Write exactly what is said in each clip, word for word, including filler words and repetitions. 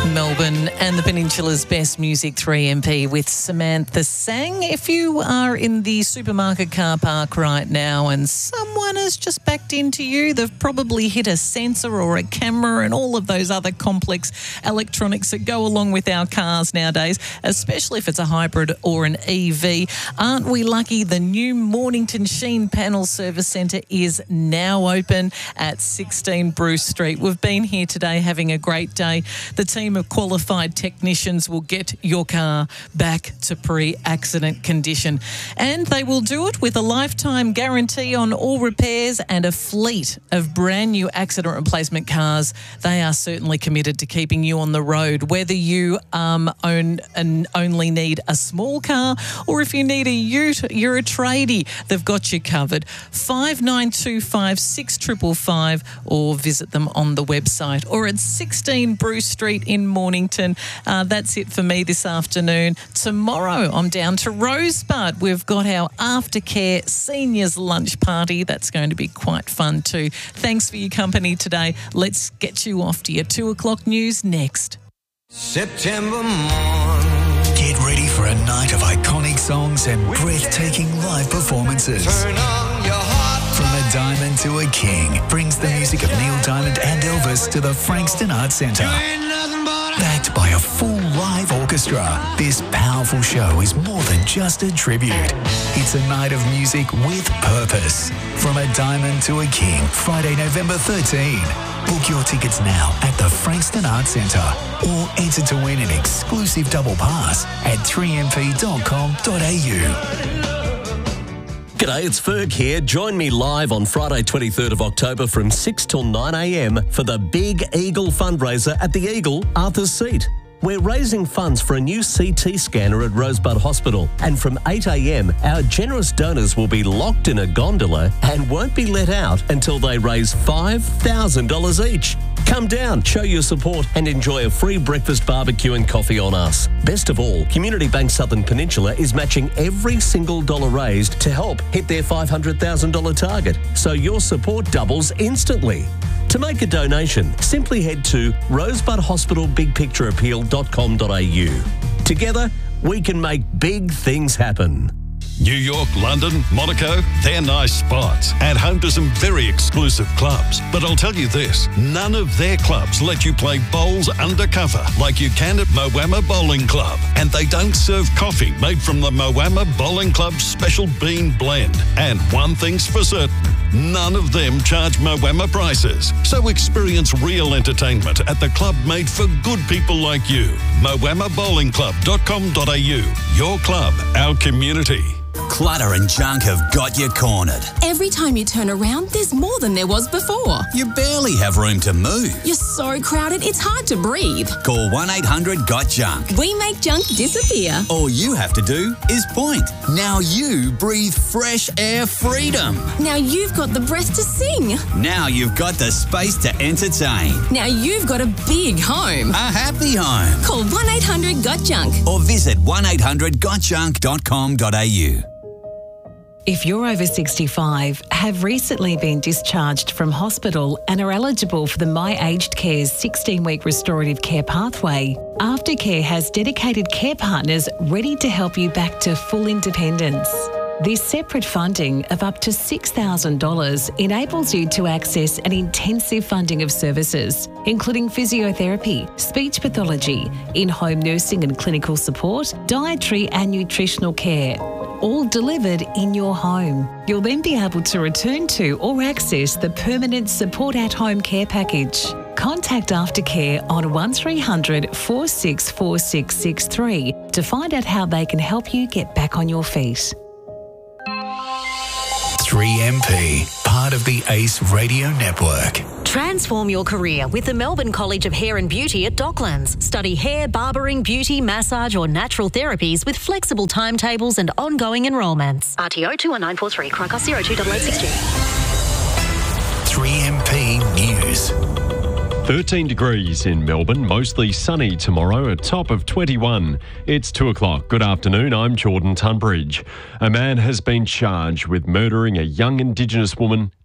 Melbourne and the Peninsula's best music, three M P with Samantha Sang. If you are in the supermarket car park right now and someone has just backed into you, they've probably hit a sensor or a camera and all of those other complex electronics that go along with our cars nowadays, especially if it's a hybrid or an E V. Aren't we lucky? The new Mornington Sheen Panel Service Centre is now open at sixteen Bruce Street. We've been here today having a great day. The team of qualified technicians will get your car back to pre-accident condition, and they will do it with a lifetime guarantee on all repairs and a fleet of brand new accident replacement cars. They are certainly committed to keeping you on the road, whether you um, own and only need a small car or if you need a ute, you're a tradie, they've got you covered. five nine two five, six five five five or visit them on the website or at sixteen Bruce Street in Mornington. Uh, that's it for me this afternoon. Tomorrow I'm down to Rosebud. We've got our aftercare seniors lunch party. That's going to be quite fun too. Thanks for your company today. Let's get you off to your two o'clock news next. September morn. Get ready for a night of iconic songs and breathtaking live performances. Turn on your heart. From a Diamond to a King brings the music of Neil Diamond and Elvis to the Frankston Arts Centre. Backed by a full live orchestra, this powerful show is more than just a tribute. It's a night of music with purpose. From a Diamond to a King, Friday, November thirteenth. Book your tickets now at the Frankston Arts Centre or enter to win an exclusive double pass at three m p dot com dot a u. G'day, it's Ferg here. Join me live on Friday twenty-third of October from six till nine a m for the Big Eagle fundraiser at the Eagle, Arthur's Seat. We're raising funds for a new C T scanner at Rosebud Hospital, and from eight a m our generous donors will be locked in a gondola and won't be let out until they raise five thousand dollars each. Come down, show your support and enjoy a free breakfast, barbecue and coffee on us. Best of all, Community Bank Southern Peninsula is matching every single dollar raised to help hit their five hundred thousand dollars target, so your support doubles instantly. To make a donation, simply head to rosebud hospital big picture appeal dot com dot a u. Together, we can make big things happen. New York, London, Monaco, they're nice spots and home to some very exclusive clubs. But I'll tell you this, none of their clubs let you play bowls undercover like you can at Moama Bowling Club. And they don't serve coffee made from the Moama Bowling Club's special bean blend. And one thing's for certain, none of them charge Moama prices. So experience real entertainment at the club made for good people like you. moama bowling club dot com dot a u. Your club, our community. Clutter and junk have got you cornered. Every time you turn around, there's more than there was before. You barely have room to move. You're so crowded, it's hard to breathe. Call one eight hundred got junk. We make junk disappear. All you have to do is point. Now you breathe fresh air freedom. Now you've got the breath to sing. Now you've got the space to entertain. Now you've got a big home. A happy home. Call one eight hundred got junk. Or visit one eight hundred got junk dot com dot a u. If you're over sixty-five, have recently been discharged from hospital and are eligible for the My Aged Care's sixteen-week restorative care pathway, Aftercare has dedicated care partners ready to help you back to full independence. This separate funding of up to six thousand dollars enables you to access an intensive funding of services, including physiotherapy, speech pathology, in-home nursing and clinical support, dietary and nutritional care, all delivered in your home. You'll then be able to return to or access the permanent support at home care package. Contact Aftercare on one three hundred, four six four six six three to find out how they can help you get back on your feet. three M P, part of the Ace Radio Network. Transform your career with the Melbourne College of Hair and Beauty at Docklands. Study hair, barbering, beauty, massage or natural therapies with flexible timetables and ongoing enrolments. R T O two one nine four three, Crocus zero two eight eight six two. three M P News. thirteen degrees in Melbourne, mostly sunny tomorrow, a top of twenty-one. It's two o'clock. Good afternoon, I'm Jordan Tunbridge. A man has been charged with murdering a young Indigenous woman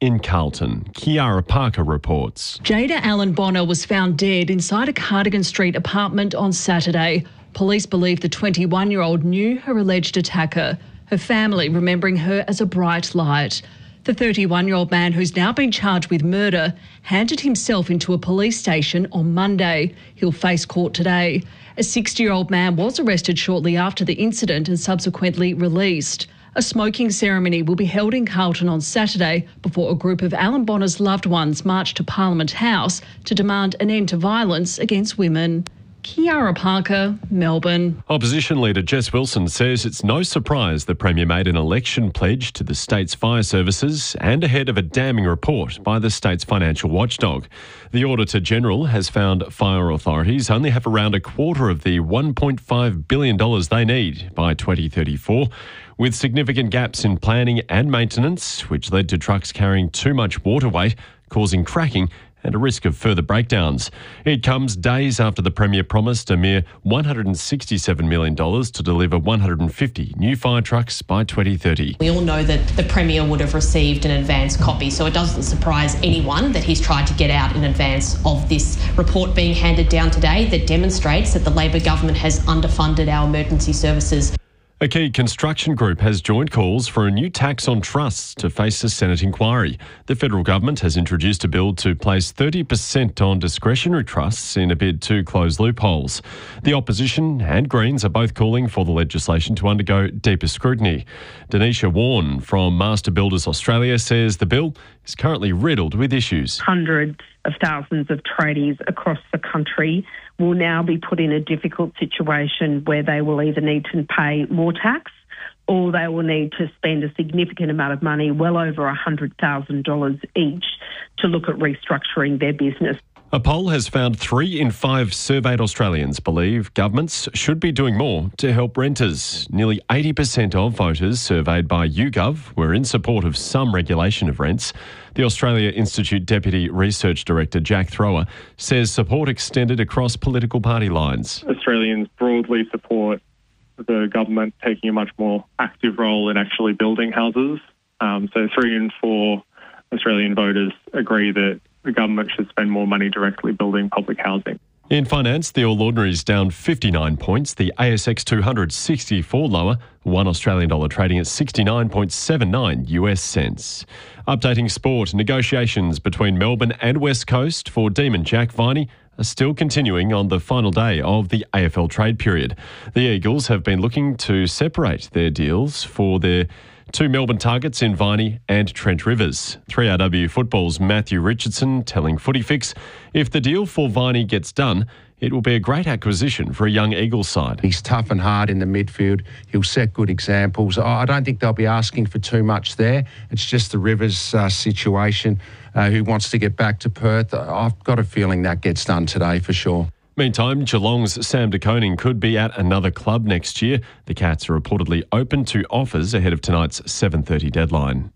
in Carlton. Kiara Parker reports. Jada Allen Bonner was found dead inside a Cardigan Street apartment on Saturday. Police believe the twenty-one-year-old knew her alleged attacker, her family remembering her as a bright light. The thirty-one-year-old man, who's now been charged with murder, handed himself into a police station on Monday. He'll face court today. A sixty-year-old man was arrested shortly after the incident and subsequently released. A smoking ceremony will be held in Carlton on Saturday before a group of Allen Bonner's loved ones march to Parliament House to demand an end to violence against women. Kiara Parker, Melbourne. Opposition leader Jess Wilson says it's no surprise the Premier made an election pledge to the state's fire services and ahead of a damning report by the state's financial watchdog. The Auditor-General has found fire authorities only have around a quarter of the one point five billion dollars they need by twenty thirty-four, with significant gaps in planning and maintenance, which led to trucks carrying too much water weight, causing cracking and a risk of further breakdowns. It comes days after the Premier promised a mere one hundred sixty-seven million dollars to deliver one hundred fifty new fire trucks by twenty thirty. We all know that the Premier would have received an advance copy, so it doesn't surprise anyone that he's tried to get out in advance of this report being handed down today that demonstrates that the Labor government has underfunded our emergency services. A key construction group has joined calls for a new tax on trusts to face a Senate inquiry. The federal government has introduced a bill to place thirty percent on discretionary trusts in a bid to close loopholes. The opposition and Greens are both calling for the legislation to undergo deeper scrutiny. Denisha Warren from Master Builders Australia says the bill is currently riddled with issues. Hundreds of thousands of tradies across the country will now be put in a difficult situation where they will either need to pay more tax or they will need to spend a significant amount of money, well over one hundred thousand dollars each, to look at restructuring their business. A poll has found three in five surveyed Australians believe governments should be doing more to help renters. Nearly eighty percent of voters surveyed by YouGov were in support of some regulation of rents. The Australia Institute Deputy Research Director Jack Thrower says support extended across political party lines. Australians broadly support the government taking a much more active role in actually building houses. Um, so three in four Australian voters agree that the government should spend more money directly building public housing. In finance, the All Ordinaries down fifty-nine points, the A S X two hundred sixty-four lower, one Australian dollar trading at sixty-nine point seven nine U S cents. Updating sport, negotiations between Melbourne and West Coast for Demon Jack Viney are still continuing on the final day of the A F L trade period. The Eagles have been looking to separate their deals for their two Melbourne targets in Viney and Trent Rivers. three R W Football's Matthew Richardson telling Footy Fix, if the deal for Viney gets done, it will be a great acquisition for a young Eagles side. He's tough and hard in the midfield. He'll set good examples. I don't think they'll be asking for too much there. It's just the Rivers uh, situation, uh, who wants to get back to Perth. I've got a feeling that gets done today for sure. Meantime, Geelong's Sam de Koning could be at another club next year. The Cats are reportedly open to offers ahead of tonight's seven thirty deadline.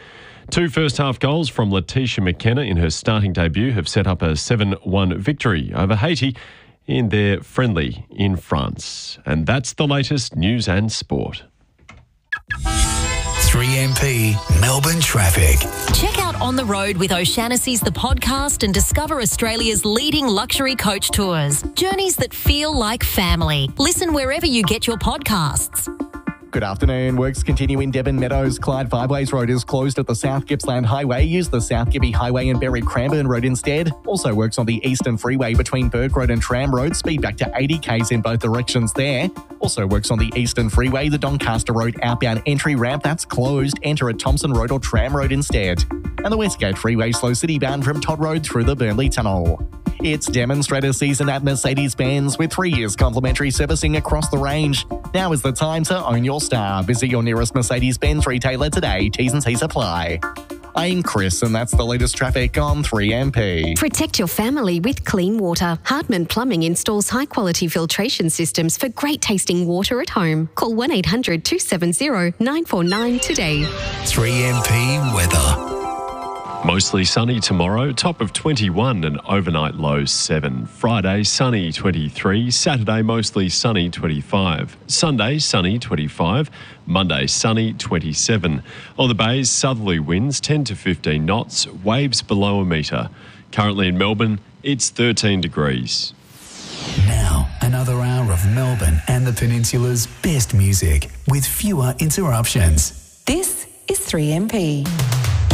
Two first-half goals from Letitia McKenna in her starting debut have set up a seven one victory over Haiti in their friendly in France. And that's the latest news and sport. three M P Melbourne traffic. Check out On the Road with O'Shaughnessy's The Podcast and discover Australia's leading luxury coach tours. Journeys that feel like family. Listen wherever you get your podcasts. Good afternoon. Works continue in Devon Meadows. Clyde Fiveways Road is closed at the South Gippsland Highway. Use the South Gibby Highway and Berry Cranbourne Road instead. Also works on the Eastern Freeway between Burke Road and Tram Road. Speed back to eighty k's in both directions there. Also works on the Eastern Freeway. The Doncaster Road outbound entry ramp, that's closed. Enter at Thompson Road or Tram Road instead. And the Westgate Freeway slow city bound from Todd Road through the Burnley Tunnel. It's demonstrator season at Mercedes-Benz with three years complimentary servicing across the range. Now is the time to own your star. Visit your nearest Mercedes-Benz retailer today. T's and C's apply. I'm Chris, and that's the latest traffic on three M P. Protect your family with clean water. Hartman Plumbing installs high-quality filtration systems for great-tasting water at home. Call one eight hundred two seven zero nine four nine today. three M P weather. Mostly sunny tomorrow, top of twenty-one and overnight low seven. Friday, sunny twenty-three. Saturday, mostly sunny twenty-five. Sunday, sunny twenty-five. Monday, sunny twenty-seven. On the bays, southerly winds ten to fifteen knots, waves below a metre. Currently in Melbourne, it's thirteen degrees. Now, another hour of Melbourne and the Peninsula's best music with fewer interruptions. This is three M P.